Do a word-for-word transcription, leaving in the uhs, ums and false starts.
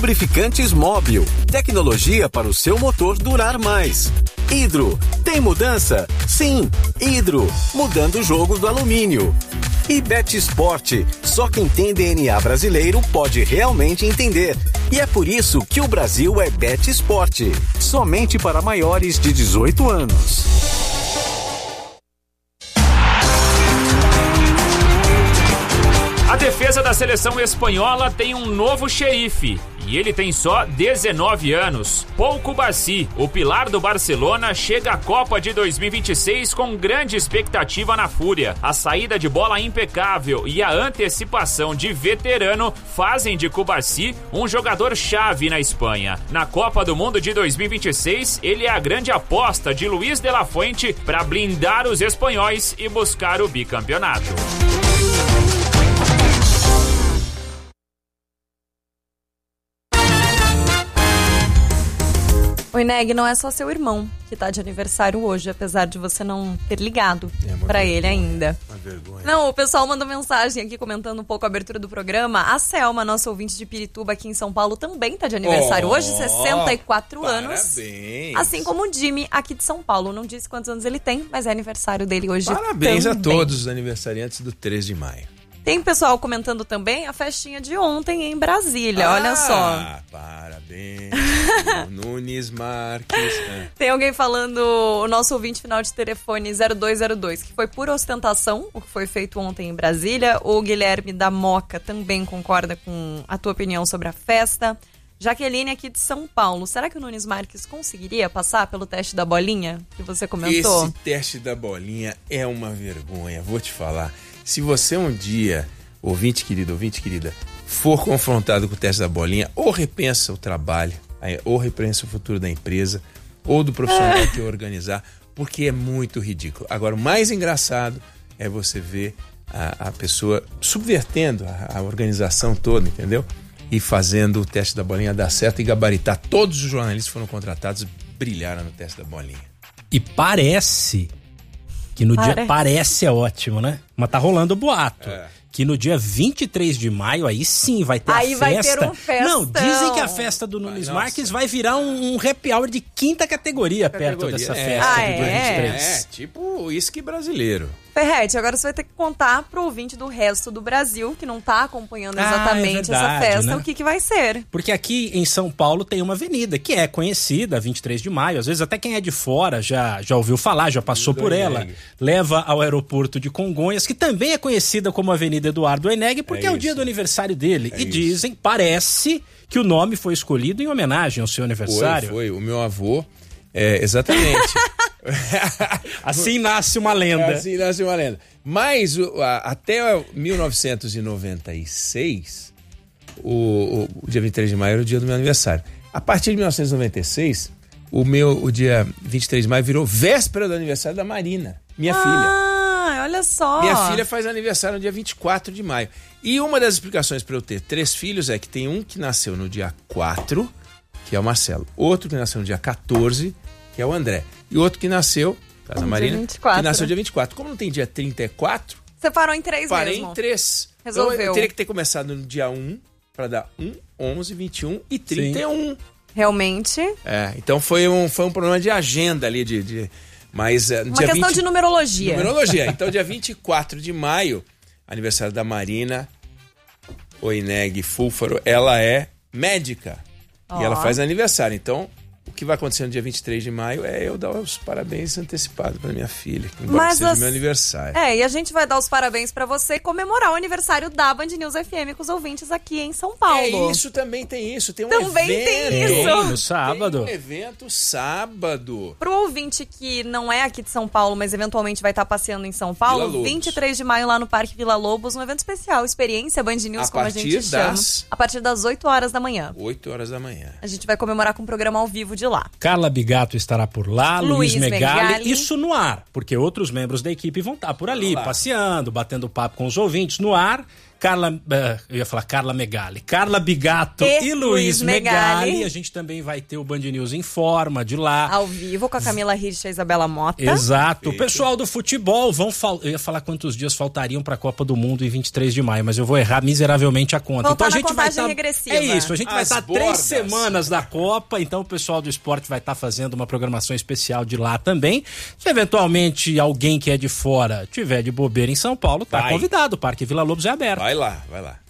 Lubrificantes Móbil, tecnologia para o seu motor durar mais. Hidro, tem mudança? Sim, Hidro, mudando o jogo do alumínio. E Betsport, só quem tem D N A brasileiro pode realmente entender. E é por isso que o Brasil é Betsport, somente para maiores de dezoito anos. A defesa da seleção espanhola tem um novo xerife. E ele tem só dezenove anos. Pau Cubarsí, o pilar do Barcelona, chega à Copa de dois mil e vinte e seis com grande expectativa na Fúria. A saída de bola impecável e a antecipação de veterano fazem de Cubarsí um jogador-chave na Espanha. Na Copa do Mundo de dois mil e vinte e seis, ele é a grande aposta de Luis de la Fuente para blindar os espanhóis e buscar o bicampeonato. O Ineg não é só seu irmão que tá de aniversário hoje, apesar de você não ter ligado é pra vergonha, ele ainda. Uma vergonha. Não, o pessoal mandou mensagem aqui comentando um pouco a abertura do programa. A Selma, nossa ouvinte de Pirituba aqui em São Paulo, também tá de aniversário oh, hoje, sessenta e quatro parabéns. Anos. Assim como o Jimmy aqui de São Paulo. Não disse quantos anos ele tem, mas é aniversário dele hoje. Parabéns também. a todos os aniversariantes do três de maio. Tem pessoal comentando também a festinha de ontem em Brasília, ah, olha só. Parabéns, Nunes Marques. É. Tem alguém falando, o nosso ouvinte final de telefone zero dois zero dois, que foi pura ostentação, o que foi feito ontem em Brasília. O Guilherme da Moca também concorda com a tua opinião sobre a festa. Jaqueline aqui de São Paulo, será que o Nunes Marques conseguiria passar pelo teste da bolinha que você comentou? Esse teste da bolinha é uma vergonha, vou te falar. Se você um dia, ouvinte querido, ouvinte querida, for confrontado com o teste da bolinha, ou repensa o trabalho, ou repensa o futuro da empresa, ou do profissional é. que organizar, porque é muito ridículo. Agora, o mais engraçado é você ver a, a pessoa subvertendo a, a organização toda, entendeu? E fazendo o teste da bolinha dar certo e gabaritar. Todos os jornalistas foram contratados, brilharam no teste da bolinha. E parece... Que no parece. dia parece é ótimo, né? Mas tá rolando o boato. É. Que no dia vinte e três de maio, aí sim vai ter aí a festa. Aí vai ter um festão. Não, dizem que a festa do Nunes vai, Marques vai virar um, um happy hour de quinta categoria, categoria perto dessa é. festa ah, do dia é? vinte e três. É, tipo uísque brasileiro. Ferrete, agora você vai ter que contar pro ouvinte do resto do Brasil, que não tá acompanhando exatamente ah, é verdade, essa festa, né? O que que vai ser. Porque aqui em São Paulo tem uma avenida que é conhecida, vinte e três de maio, às vezes até quem é de fora já, já ouviu falar, já passou por ela, leva ao aeroporto de Congonhas, que também é conhecida como Avenida Eduardo Eneg, porque é, é o dia do aniversário dele. É e isso. Dizem, parece que o nome foi escolhido em homenagem ao seu aniversário. Foi, foi. O meu avô, é, exatamente... Assim nasce uma lenda. Assim nasce uma lenda. Mas o, a, até mil novecentos e noventa e seis, o, o, o dia vinte e três de maio era o dia do meu aniversário. A partir de mil novecentos e noventa e seis, o, meu, o dia vinte e três de maio virou véspera do aniversário da Marina, minha ah, filha. Ah, olha só. Minha filha faz aniversário no dia vinte e quatro de maio. E uma das explicações para eu ter três filhos é que tem um que nasceu no dia quatro, que é o Marcelo. Outro que nasceu no dia quatorze, que é o André. E outro que nasceu, Casa Marina, vinte e quatro, que nasceu né? dia vinte e quatro. Como não tem dia trinta e quatro... Você parou em três parei mesmo? Parei em três. Resolveu. Eu, eu teria que ter começado no dia um, para dar um, onze, vinte e um e trinta e um. Sim. Realmente. É, então foi um, foi um problema de agenda ali, de... de mas, uh, Uma dia questão vinte, de numerologia. Numerologia. Então, dia vinte e quatro de maio, aniversário da Marina Oineg Fúlfaro, ela é médica. Oh. E ela faz aniversário. Então, o que vai acontecer no dia vinte e três de maio é eu dar os parabéns antecipados para minha filha, que embora Mas seja as... meu aniversário. É, e a gente vai dar os parabéns para você e comemorar o aniversário da Band News F M com os ouvintes aqui em São Paulo. É isso, também tem isso. Tem um também evento. tem isso. Tem, no sábado. Tem um evento sábado. Pro ouvinte que não é aqui de São Paulo, mas eventualmente vai estar passeando em São Paulo, vinte e três de maio lá no Parque Vila Lobos, um evento especial, experiência Band News, a como a gente das... chama. A partir das oito horas da manhã. oito horas da manhã. A gente vai comemorar com um programa ao vivo de lá. Carla Bigato estará por lá, Luiz, Luiz Megali, Megali, isso no ar, porque outros membros da equipe vão estar por ali, passeando, batendo papo com os ouvintes no ar. Carla, uh, eu ia falar Carla Megali, Carla Bigato e, e Luiz Megali. Megali. A gente também vai ter o Band News em Forma de lá. Ao vivo com a Camila Hirsch e a Isabela Mota. Exato. O pessoal do futebol vão fal... eu ia falar quantos dias faltariam para a Copa do Mundo em vinte e três de maio, mas eu vou errar miseravelmente a conta. Voltar então a gente vai estar regressiva. É isso, a gente As vai estar bordas. três semanas da Copa, então o pessoal do esporte vai estar fazendo uma programação especial de lá também. Se eventualmente alguém que é de fora tiver de bobeira em São Paulo, tá vai. convidado. O Parque Vila Lobos é aberto. Vai lá, vai lá.